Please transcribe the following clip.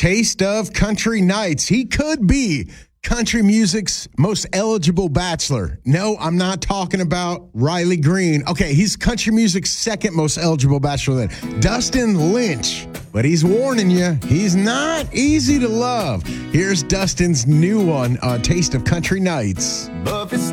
Taste of Country Nights. He could be country music's most eligible bachelor. No, I'm not talking about Riley Green. Okay, he's country music's second most eligible bachelor then. Dustin Lynch. But he's warning you, he's not easy to love. Here's Dustin's new one, Taste of Country Nights. Buffy